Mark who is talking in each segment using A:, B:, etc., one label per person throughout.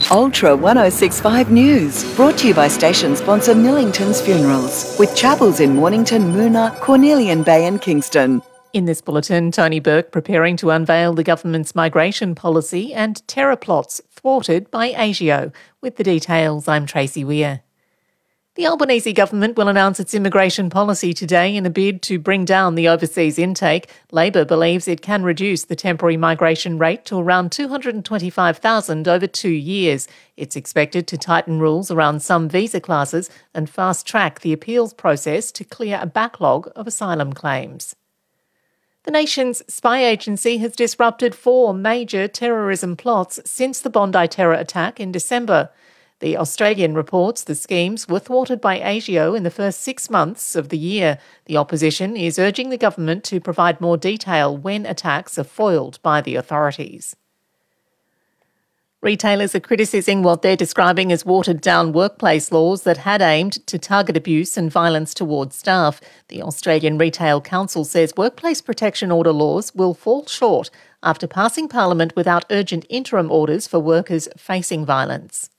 A: Ultra 1065 News, brought to you by station sponsor Millington's Funerals, with chapels in Mornington, Moona, Cornelian Bay and Kingston.
B: In this bulletin, Tony Burke preparing to unveil the government's migration policy and terror plots thwarted by ASIO. With the details, I'm Tracy Weir. The Albanese government will announce its immigration policy today in a bid to bring down the overseas intake. Labor believes it can reduce the temporary migration rate to around 225,000 over 2 years. It's expected to tighten rules around some visa classes and fast-track the appeals process to clear a backlog of asylum claims. The nation's spy agency has disrupted 4 major terrorism plots since the Bondi terror attack in December. The Australian reports the schemes were thwarted by ASIO in the first 6 months of the year. The opposition is urging the government to provide more detail when attacks are foiled by the authorities. Retailers are criticising what they're describing as watered-down workplace laws that had aimed to target abuse and violence towards staff. The Australian Retail Council says workplace protection order laws will fall short after passing Parliament without urgent interim orders for workers facing violence.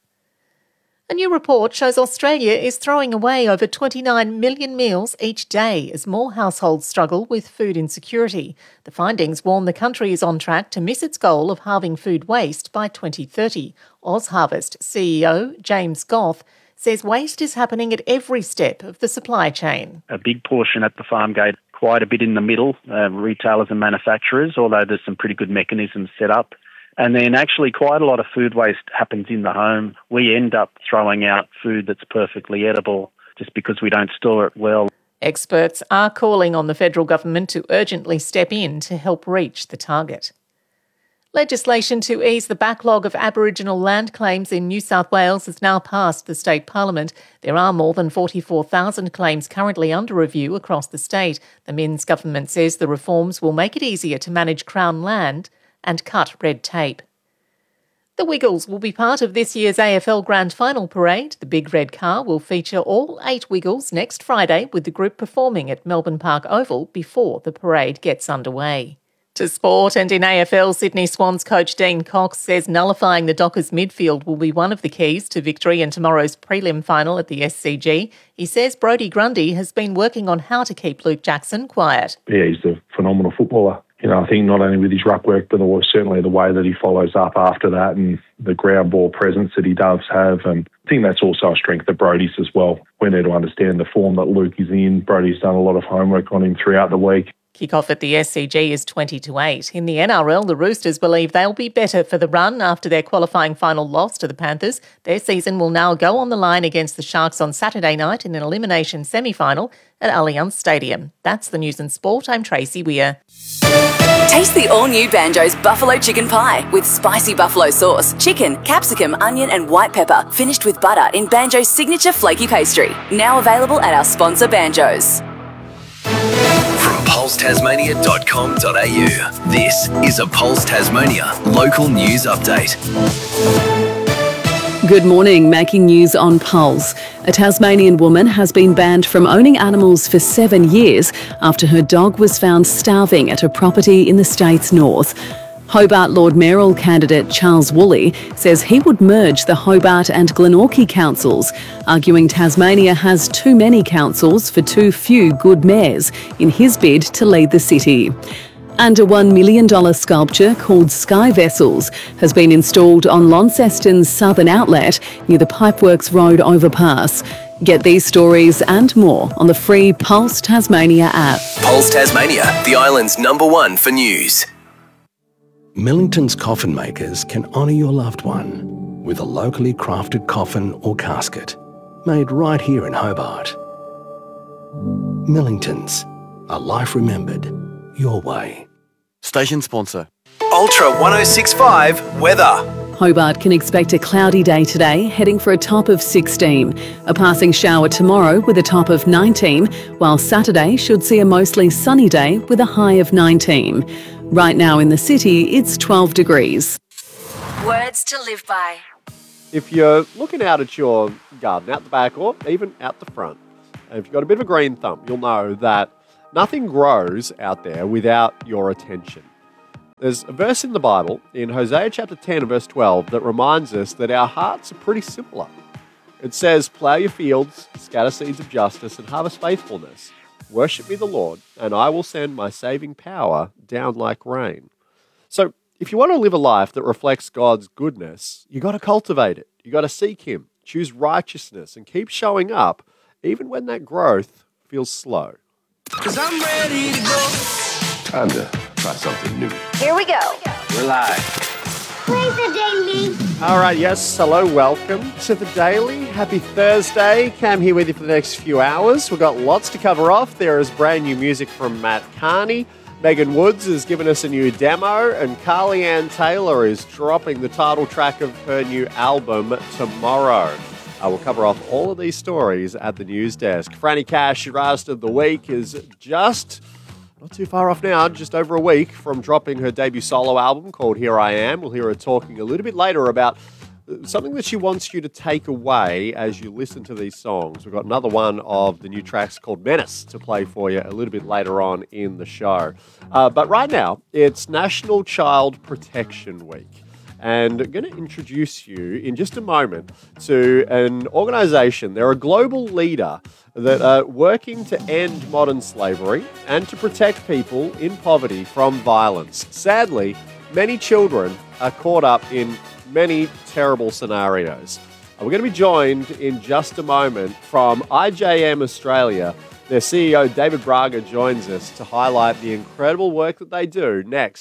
B: A new report shows Australia is throwing away over 29 million meals each day as more households struggle with food insecurity. The findings warn the country is on track to miss its goal of halving food waste by 2030. OzHarvest CEO James Goth says waste is happening at every step of the supply chain.
C: A big portion at the farm gate, quite a bit in the middle, retailers and manufacturers, although there's some pretty good mechanisms set up. And then actually quite a lot of food waste happens in the home. We end up throwing out food that's perfectly edible just because we don't store it well.
B: Experts are calling on the federal government to urgently step in to help reach the target. Legislation to ease the backlog of Aboriginal land claims in New South Wales has now passed the state parliament. There are more than 44,000 claims currently under review across the state. The Minns government says the reforms will make it easier to manage Crown land and cut red tape. The Wiggles will be part of this year's AFL Grand Final parade. The big red car will feature all 8 Wiggles next Friday, with the group performing at Melbourne Park Oval before the parade gets underway. To sport, and in AFL, Sydney Swans coach Dean Cox says nullifying the Dockers midfield will be one of the keys to victory in tomorrow's prelim final at the SCG. He says Brodie Grundy has been working on how to keep Luke Jackson quiet.
D: Yeah, he's a phenomenal footballer. I think not only with his ruck work, but certainly the way that he follows up after that and the ground ball presence that he does have. And I think that's also a strength of Brodie's as well. We need to understand the form that Luke is in. Brodie's done a lot of homework on him throughout the week.
B: Kick-off at the SCG is 20-8. In the NRL, the Roosters believe they'll be better for the run after their qualifying final loss to the Panthers. Their season will now go on the line against the Sharks on Saturday night in an elimination semi-final at Allianz Stadium. That's the news and sport. I'm Tracy Weir.
E: Taste the all-new Banjo's Buffalo Chicken Pie with spicy buffalo sauce, chicken, capsicum, onion and white pepper, finished with butter in Banjo's signature flaky pastry. Now available at our sponsor Banjo's.
F: From pulsetasmania.com.au, this is a Pulse Tasmania local news update.
G: Good morning, making news on Pulse. A Tasmanian woman has been banned from owning animals for 7 years after her dog was found starving at a property in the state's north. Hobart Lord Mayoral candidate Charles Woolley says he would merge the Hobart and Glenorchy councils, arguing Tasmania has too many councils for too few good mayors in his bid to lead the city. And a $1 million sculpture called Sky Vessels has been installed on Launceston's southern outlet near the Pipeworks Road overpass. Get these stories and more on the free Pulse Tasmania app.
F: Pulse Tasmania, the island's #1 for news.
H: Millington's Coffin Makers can honour your loved one with a locally crafted coffin or casket made right here in Hobart. Millington's, a life remembered your way.
I: Station sponsor.
F: Ultra 1065 weather.
G: Hobart can expect a cloudy day today, heading for a top of 16. A passing shower tomorrow with a top of 19, while Saturday should see a mostly sunny day with a high of 19. Right now in the city, it's 12 degrees.
E: Words to live by.
I: If you're looking out at your garden, out the back or even out the front, and if you've got a bit of a green thumb, you'll know that nothing grows out there without your attention. There's a verse in the Bible, in Hosea chapter 10 and verse 12, that reminds us that our hearts are pretty similar. It says, plough your fields, scatter seeds of justice, and harvest faithfulness. Worship me the Lord, and I will send my saving power down like rain. So, if you want to live a life that reflects God's goodness, you got to cultivate it. You got to seek Him, choose righteousness, and keep showing up, even when that growth feels slow.
J: 'Cause I'm ready to go.
H: Time to try something new.
K: Here we go.
H: We're live.
K: Play the daily.
I: All right, yes, hello, welcome to the Daily. Happy Thursday. Cam here with you for the next few hours. We've got lots to cover off. There is brand new music from Matt Carney. Megan Woods has given us a new demo, and Carly Ann Taylor is dropping the title track of her new album tomorrow. We'll cover off all of these stories at the news desk. Franny Cash, your artist of the week, is just not too far off now, just over a week from dropping her debut solo album called Here I Am. We'll hear her talking a little bit later about something that she wants you to take away as you listen to these songs. We've got another one of the new tracks called Menace to play for you a little bit later on in the show. But right now, it's National Child Protection Week. And I'm going to introduce you in just a moment to an organisation. They're a global leader that are working to end modern slavery and to protect people in poverty from violence. Sadly, many children are caught up in many terrible scenarios. We're going to be joined in just a moment from IJM Australia. Their CEO, David Braga, joins us to highlight the incredible work that they do next